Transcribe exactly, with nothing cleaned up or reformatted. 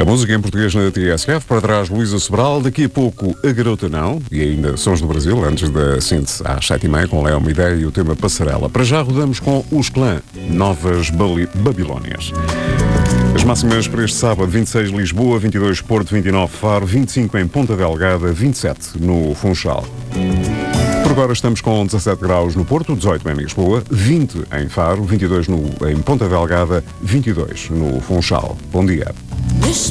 A música em português na T S F, para trás Luísa Sobral, daqui a pouco A Garota Não, e ainda Sons do Brasil, antes da síntese às sete e meia, com Léo Mideia e o tema Passarela. Para já rodamos com Os Clã, Novas Bali- Babilónias. As máximas para este sábado: vinte e seis Lisboa, vinte e dois Porto, vinte e nove Faro, vinte e cinco em Ponta Delgada, vinte e sete no Funchal. Por agora estamos com dezassete graus no Porto, dezoito em Lisboa, vinte em Faro, vinte e dois no, em Ponta Delgada, vinte e dois no Funchal. Bom dia.